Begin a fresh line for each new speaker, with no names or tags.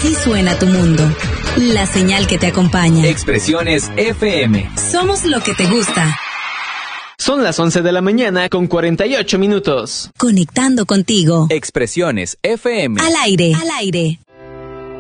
Así suena tu mundo. La señal que te acompaña.
Expresiones FM.
Somos lo que te gusta.
Son las 11 de la mañana con 48 minutos.
Conectando contigo.
Expresiones FM.
Al aire. Al aire.